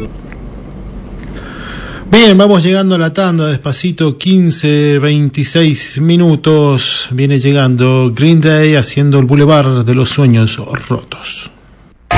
Bien, vamos llegando a la tanda, despacito, 15, 26 minutos. Viene llegando Green Day haciendo el Boulevard de los Sueños Rotos.